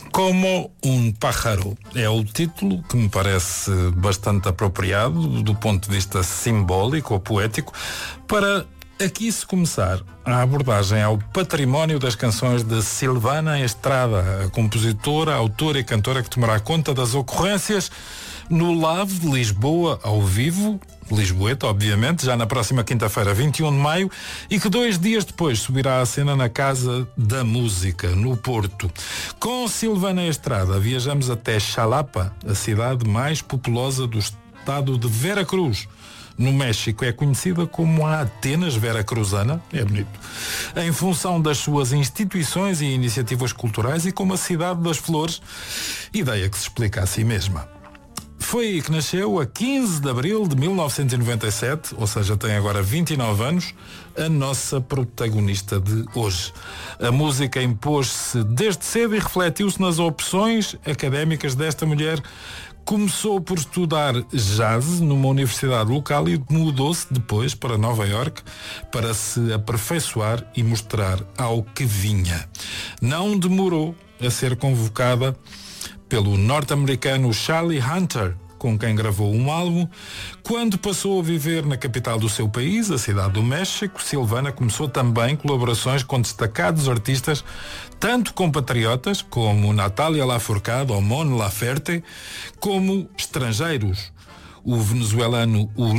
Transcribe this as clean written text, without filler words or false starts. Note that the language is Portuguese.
Como um pájaro é o título que me parece bastante apropriado do ponto de vista simbólico ou poético para aqui se começar a abordagem ao património das canções de Silvana Estrada, a compositora, autora e cantora que tomará conta das ocorrências no Lave de Lisboa ao vivo, Lisboeta, obviamente, já na próxima quinta-feira, 21 de maio, e que 2 dias depois subirá à cena na Casa da Música, no Porto. Com Silvana Estrada, viajamos até Xalapa, a cidade mais populosa do estado de Veracruz. No México é conhecida como a Atenas Veracruzana, é bonito, em função das suas instituições e iniciativas culturais e como a cidade das flores, ideia que se explica a si mesma. Foi aí que nasceu, a 15 de abril de 1997, ou seja, tem agora 29 anos, a nossa protagonista de hoje. A música impôs-se desde cedo e refletiu-se nas opções académicas desta mulher. Começou por estudar jazz numa universidade local e mudou-se depois para Nova Iorque para se aperfeiçoar e mostrar ao que vinha. Não demorou a ser convocada pelo norte-americano Charlie Hunter, com quem gravou um álbum. Quando passou a viver na capital do seu país, a cidade do México, Silvana começou também colaborações com destacados artistas, tanto compatriotas como Natália Lafourcade ou Mon Laferte, como estrangeiros. O venezuelano